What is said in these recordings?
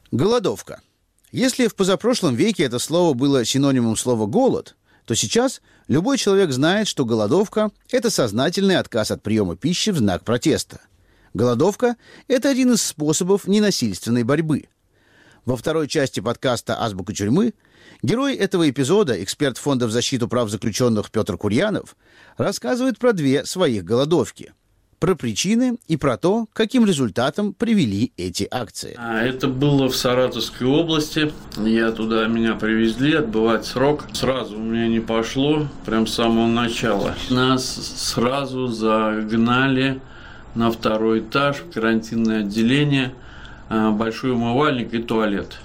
Голодовка. Если в позапрошлом веке это слово было синонимом слова «голод», то сейчас любой человек знает, что голодовка – это сознательный отказ от приема пищи в знак протеста. Голодовка – это один из способов ненасильственной борьбы. Во второй части подкаста «Азбука тюрьмы» герой этого эпизода, эксперт Фонда в защиту прав заключенных Петр Курьянов, рассказывает про две своих голодовки. Про причины и про то, каким результатом привели эти акции. Это было в Саратовской области. Меня привезли отбывать срок. Сразу у меня не пошло, прям с самого начала. Нас сразу загнали на второй этаж в карантинное отделение, большой умывальник и туалет.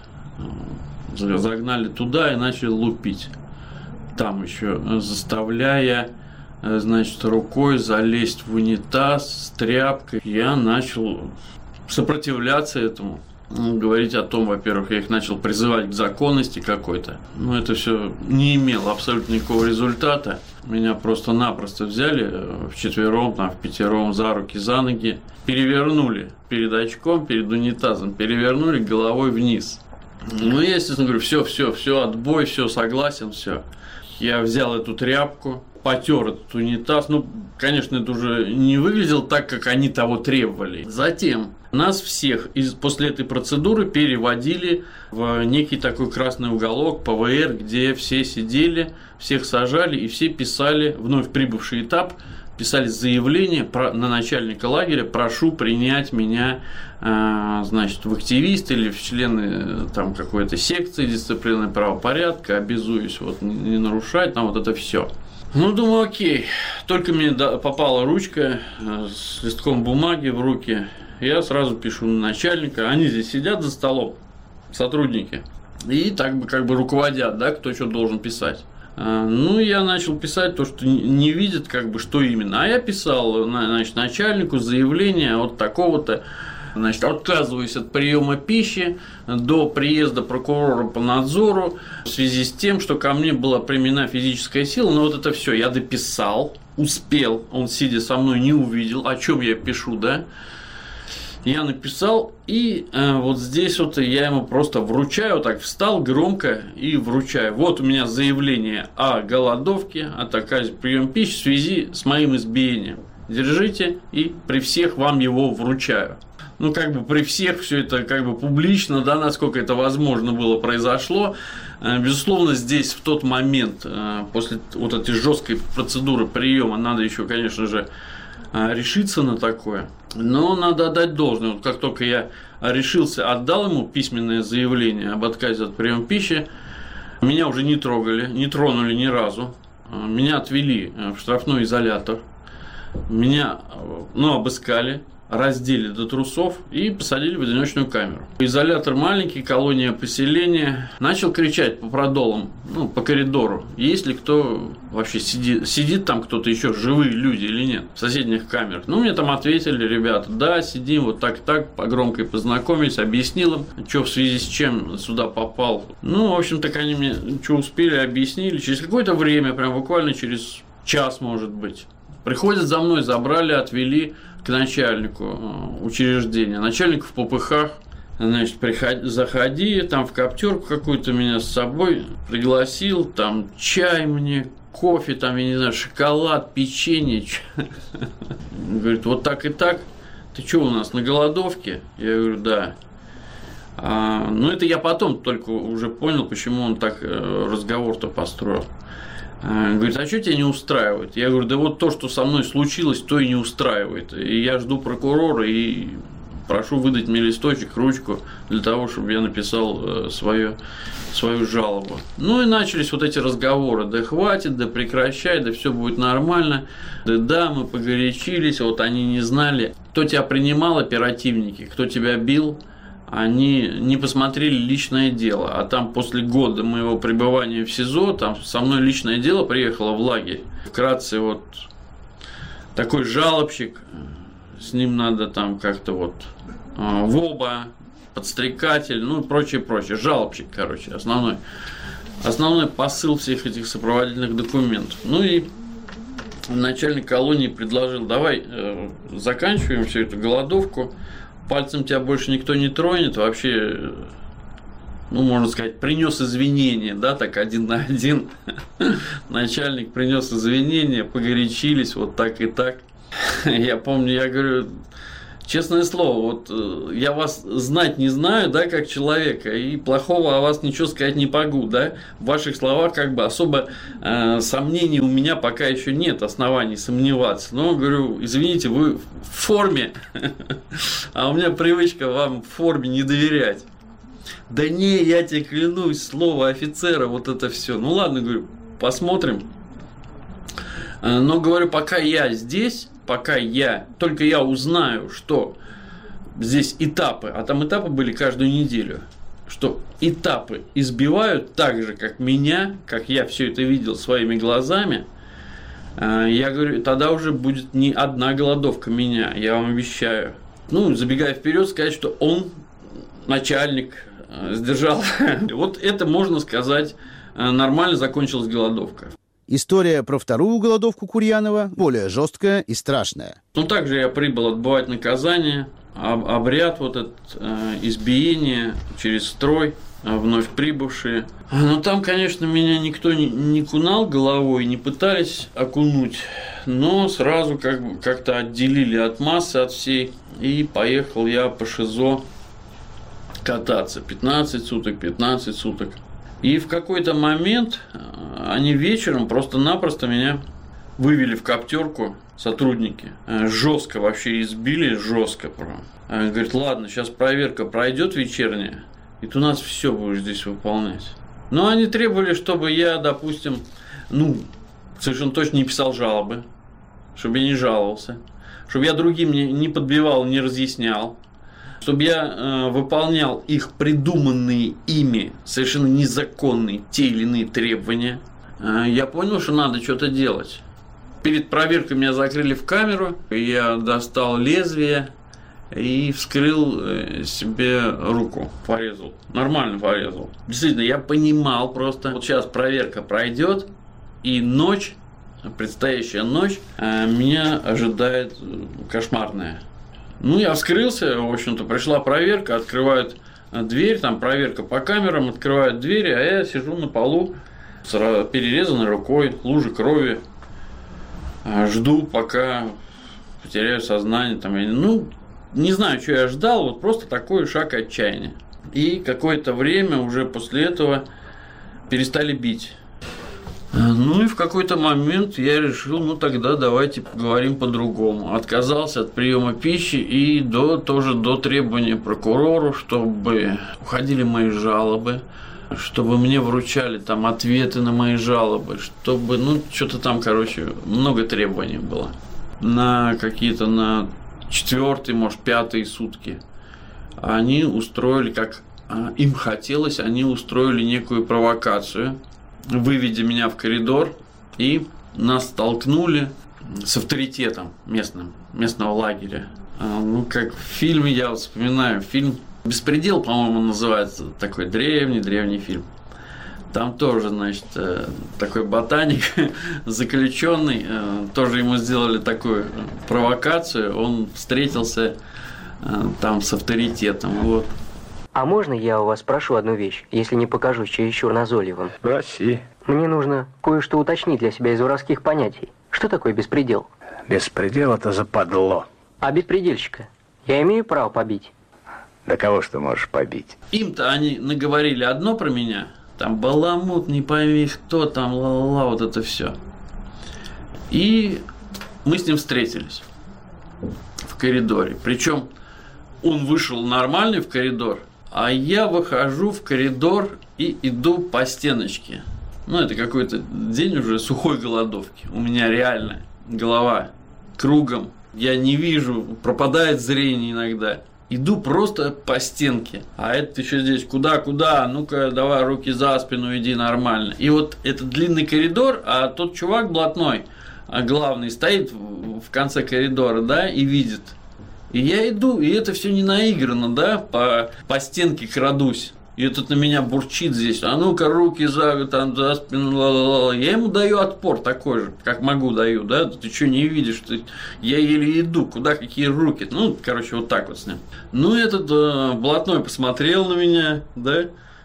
Загнали туда и начали лупить. Там еще заставляя, рукой залезть в унитаз с тряпкой. Я начал сопротивляться этому. Говорить о том, во-первых, я их начал призывать к законности какой-то. Но это все не имело абсолютно никакого результата. Меня просто-напросто взяли вчетвером, впятером за руки, за ноги. Перевернули перед очком, перед унитазом. Перевернули головой вниз. Я, естественно, говорю, все, отбой, все, согласен, все. Я взял эту тряпку, потер этот унитаз. Конечно, это уже не выглядело так, как они того требовали. Затем нас всех после этой процедуры переводили в некий такой красный уголок, ПВР, где все сидели, всех сажали и все писали, вновь прибывший этап, писали заявление на начальника лагеря: прошу принять меня, в активисты или в члены какой-то секции дисциплины правопорядка, обязуюсь не нарушать, это все. Думаю, окей. Только мне попала ручка с листком бумаги в руки. Я сразу пишу на начальника. Они здесь сидят за столом, сотрудники, и руководят, кто что должен писать. Я начал писать то, что не видят, что именно. А я писал, начальнику заявление от такого-то. Отказываюсь от приема пищи до приезда прокурора по надзору в связи с тем, что ко мне была применена физическая сила. Это все я дописал, успел, он, сидя со мной, не увидел, о чем я пишу, Я написал, и здесь я ему просто вручаю, встал громко и вручаю. Вот у меня заявление о голодовке, от отказе от приема пищи в связи с моим избиением. Держите, и при всех вам его вручаю. При всех все это публично, насколько это возможно было, произошло. Безусловно, здесь в тот момент, после этой жесткой процедуры приема, надо еще, конечно же, решиться на такое. Но надо отдать должное. Как только я решился, отдал ему письменное заявление об отказе от приема пищи, меня уже не трогали, не тронули ни разу. Меня отвели в штрафной изолятор. Меня обыскали, раздели до трусов и посадили в одиночную камеру. Изолятор маленький, колония поселения. Начал кричать по продолам, по коридору, есть ли кто вообще сидит там, кто-то еще, живые люди или нет, в соседних камерах. Мне там ответили ребята: да, сидим, так, по громкой познакомились, объяснил им, что в связи с чем сюда попал. В общем, так они мне что успели, объяснили. Через какое-то время, прям буквально через час, может быть, приходят за мной, забрали, отвели к начальнику учреждения. Начальник в попыхах, заходи, в коптерку какую-то меня с собой пригласил, чай мне, кофе, шоколад, печенье. Говорит, вот так и так, ты что у нас, на голодовке? Я говорю, да. Это я потом только уже понял, почему он так разговор-то построил. Говорит, а что тебя не устраивает? Я говорю, да то, что со мной случилось, то и не устраивает. И я жду прокурора и прошу выдать мне листочек, ручку, для того, чтобы я написал свою жалобу. И начались эти разговоры. Да хватит, да прекращай, да все будет нормально. Да, мы погорячились, они не знали. Кто тебя принимал, оперативники, кто тебя бил, они не посмотрели личное дело. А там после года моего пребывания в СИЗО, со мной личное дело приехало в лагерь. Вкратце, такой жалобщик, с ним надо как-то ВОБА, подстрекатель, и прочее. Жалобщик, основной посыл всех этих сопроводительных документов. И начальник колонии предложил: давай заканчиваем всю эту голодовку. Пальцем тебя больше никто не тронет, вообще можно сказать, принес извинения, да, так 1 на 1. Начальник принес извинения, погорячились, вот так и так. Я помню, я говорю, честное слово, вот я вас знать не знаю, да, как человека, и плохого о вас ничего сказать не могу, да. В ваших словах как бы особо сомнений у меня пока еще нет оснований сомневаться. Но, говорю, извините, вы в форме, а у меня привычка вам в форме не доверять. Да не, я тебе клянусь, слово офицера, вот это все. Ну ладно, говорю, посмотрим. Но, говорю, пока я здесь, только я узнаю, что здесь этапы, а там этапы были каждую неделю, что этапы избивают так же, как меня, как я все это видел своими глазами, я говорю, тогда уже будет не одна голодовка меня, я вам обещаю. Ну, забегая вперед, сказать, что он, начальник, сдержал. Вот это, можно сказать, нормально закончилась голодовка. История про вторую голодовку Курьянова более жесткая и страшная. Ну, также я прибыл отбывать наказание, обряд вот этот, избиение через строй, вновь прибывшие. Но там, конечно, меня никто не кунал головой, не пытались окунуть, но сразу как-то отделили от массы, от всей, и поехал я по ШИЗО кататься 15 суток. И в какой-то момент они вечером просто-напросто меня вывели в коптерку, сотрудники. Жестко вообще избили, жестко прям. Говорит, ладно, сейчас проверка пройдет вечерняя, и ты у нас все будешь здесь выполнять. Но они требовали, чтобы я, допустим, совершенно точно не писал жалобы, чтобы я не жаловался, чтобы я другим не подбивал, не разъяснял, чтобы я выполнял их придуманные ими совершенно незаконные те или иные требования. Я понял, что надо что-то делать. Перед проверкой меня закрыли в камеру, я достал лезвие и вскрыл себе руку, порезал. Нормально порезал. Действительно, я понимал просто, вот сейчас проверка пройдет, и ночь, предстоящая ночь, меня ожидает кошмарная. Ну, я вскрылся, в общем-то, пришла проверка, открывают дверь, там проверка по камерам, открывают двери, а я сижу на полу с перерезанной рукой, лужи крови, жду, пока потеряю сознание. Там, не знаю, что я ждал, вот просто такой шаг отчаяния. И какое-то время уже после этого перестали бить. Ну и в какой-то момент я решил, тогда давайте поговорим по-другому. Отказался от приема пищи и тоже до требования прокурору, чтобы уходили мои жалобы, чтобы мне вручали там ответы на мои жалобы, чтобы, что-то там, много требований было. На 4-й, может, 5-й сутки они устроили, как им хотелось, они устроили некую провокацию, выведя меня в коридор, и нас столкнули с авторитетом местного лагеря. Как в фильме, я вспоминаю, фильм «Беспредел», по-моему, называется, такой древний фильм. Там тоже, такой ботаник, заключенный, тоже ему сделали такую провокацию, он встретился там с авторитетом, вот. А можно я у вас спрошу одну вещь, если не покажусь чересчур назойливым? Проси. Мне нужно кое-что уточнить для себя из воровских понятий. Что такое беспредел? Беспредел – это западло. А беспредельщика? Я имею право побить? Да кого ж ты можешь побить? Им-то они наговорили одно про меня. Там баламут, не пойми кто, там ла-ла-ла, вот это все. И мы с ним встретились в коридоре. Причем он вышел нормальный в коридор, а я выхожу в коридор и иду по стеночке. Это какой-то день уже сухой голодовки. У меня реально голова кругом. Я не вижу, пропадает зрение иногда. Иду просто по стенке. А это еще здесь куда? Ну-ка, давай руки за спину, иди нормально. И вот этот длинный коридор, а тот чувак блатной, главный, стоит в конце коридора, да, и видит. И я иду, и это все не наиграно, да, по стенке крадусь. И этот на меня бурчит здесь. А ну-ка, руки за спину, ла-ла-ла. Я ему даю отпор такой же, как могу даю, да. Ты что, не видишь? Я еле иду, куда какие руки. Вот так вот с ним. Этот блатной посмотрел на меня, да,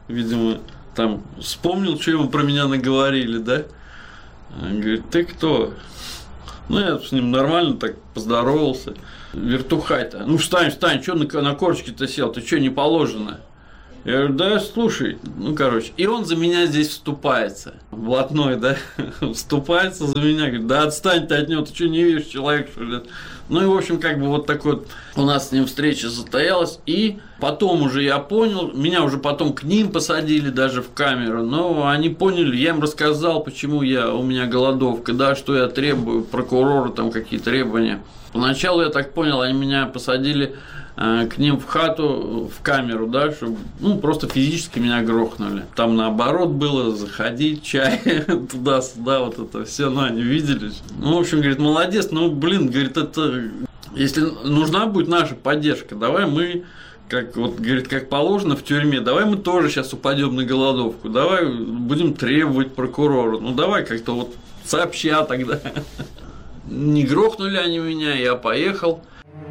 видимо, там вспомнил, что ему про меня наговорили, да? Он говорит, ты кто? Ну, я с ним нормально так поздоровался. Вертухай-то. Ну, встань, что на корочке-то сел? Ты что, не положено? Я говорю, да, слушай, и он за меня здесь вступается. Блатной, да, вступается за меня, говорит, да отстань ты от него, ты что, не видишь, человек, что ли? Ну, и, в общем, вот такой вот у нас с ним встреча состоялась, и потом уже я понял, меня уже потом к ним посадили даже в камеру, но они поняли, я им рассказал, почему у меня голодовка, да, что я требую, прокурору там какие требования. Поначалу, я так понял, они меня посадили к ним в хату, в камеру, да, чтобы, просто физически меня грохнули. Там наоборот было, заходить, чай, туда-сюда, вот это все, они видели. В общем, говорит, молодец, говорит, это, если нужна будет наша поддержка, давай мы, как положено в тюрьме, давай мы тоже сейчас упадем на голодовку, давай будем требовать прокурора, давай как-то вот сообща тогда. Не грохнули они меня, я поехал.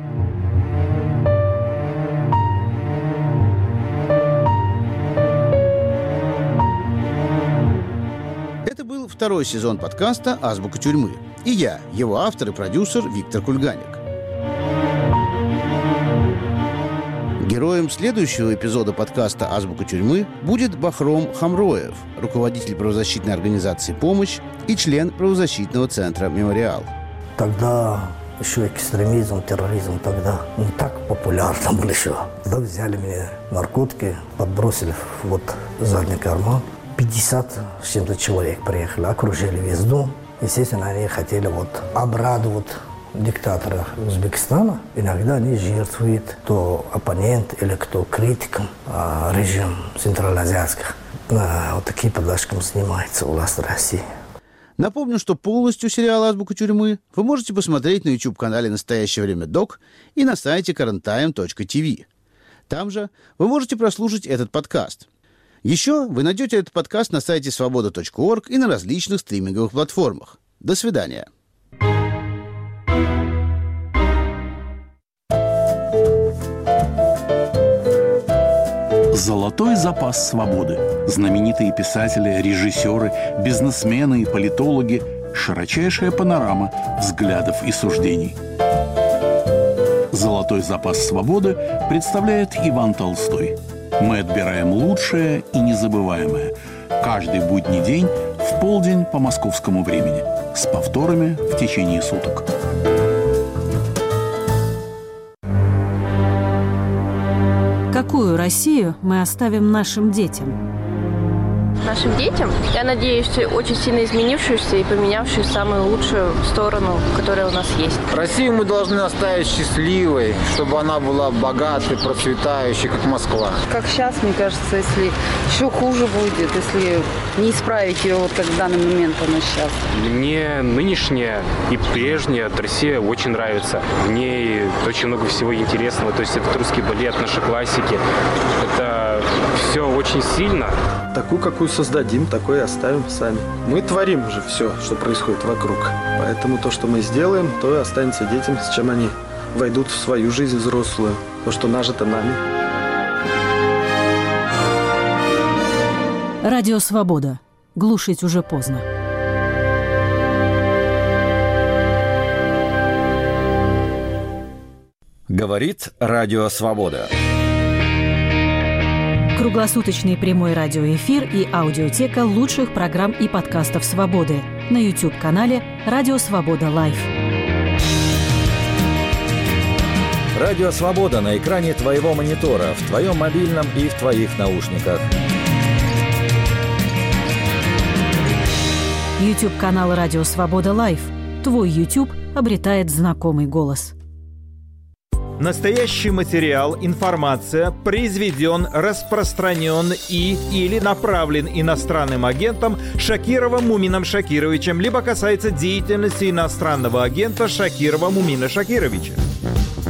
Это был второй сезон подкаста «Азбука тюрьмы». И я, его автор и продюсер Виктор Кульганик. Героем следующего эпизода подкаста «Азбука тюрьмы» будет Бахром Хамроев, руководитель правозащитной организации «Помощь» и член правозащитного центра «Мемориал». Тогда еще экстремизм, терроризм тогда не так популярно был еще. Тогда взяли мне наркотики, подбросили в задний карман. 50 с чем-то человек приехали, окружили весь дом. Естественно, они хотели обрадовать диктатора Узбекистана. Иногда они жертвуют, кто оппонент или кто критик режима центральноазиатских. Такие подачками занимается власть России. Напомню, что полностью сериал «Азбука тюрьмы» вы можете посмотреть на YouTube-канале «Настоящее время Док» и на сайте currenttime.tv. Там же вы можете прослушать этот подкаст. Еще вы найдете этот подкаст на сайте svoboda.org и на различных стриминговых платформах. До свидания. Золотой запас свободы. Знаменитые писатели, режиссеры, бизнесмены и политологи. Широчайшая панорама взглядов и суждений. Золотой запас свободы представляет Иван Толстой. Мы отбираем лучшее и незабываемое. Каждый будний день в полдень по московскому времени. С повторами в течение суток. Какую Россию мы оставим нашим детям? Нашим детям, я надеюсь, очень сильно изменившуюся и поменявшую самую лучшую сторону, которая у нас есть. Россию мы должны оставить счастливой, чтобы она была богатой, процветающей, как Москва. Как сейчас, мне кажется, если еще хуже будет, если не исправить ее как в данный момент она сейчас. Мне нынешняя и прежняя Россия очень нравится. В ней очень много всего интересного. То есть это русский балет, наши классики. Это все очень сильно. Такую, какую создадим, такой и оставим сами. Мы творим же все, что происходит вокруг. Поэтому то, что мы сделаем, то и останется детям, с чем они войдут в свою жизнь взрослую. То, что нажито нами. Радио «Свобода». Глушить уже поздно. Говорит Радио «Свобода». Круглосуточный прямой радиоэфир и аудиотека лучших программ и подкастов «Свободы» на YouTube-канале «Радио Свобода Лайв». Радио «Свобода» на экране твоего монитора, в твоем мобильном и в твоих наушниках. YouTube-канал «Радио Свобода Лайв». Твой YouTube обретает знакомый голос. Настоящий материал, информация произведен, распространен или направлен иностранным агентом Шакировым Мумином Шакировичем, либо касается деятельности иностранного агента Шакирова Мумина Шакировича.